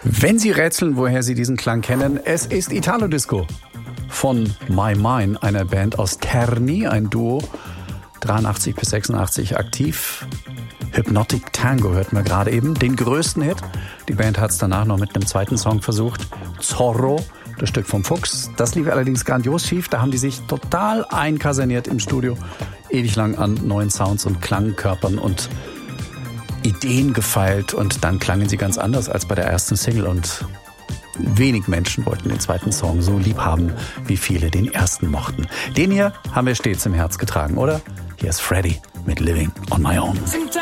Wenn Sie rätseln, woher Sie diesen Klang kennen, es ist Italo Disco von My Mine, einer Band aus Terni, ein Duo, 83 bis 86 aktiv. Hypnotic Tango hörten wir gerade eben, den größten Hit. Die Band hat es danach noch mit einem zweiten Song versucht, Zorro, das Stück vom Fuchs. Das lief allerdings grandios schief, da haben die sich total einkaserniert im Studio, ewig lang an neuen Sounds und Klangkörpern und Ideen gefeilt und dann klangen sie ganz anders als bei der ersten Single und wenig Menschen wollten den zweiten Song so lieb haben, wie viele den ersten mochten. Den hier haben wir stets im Herz getragen, oder? Hier ist Freddy mit Living on My Own.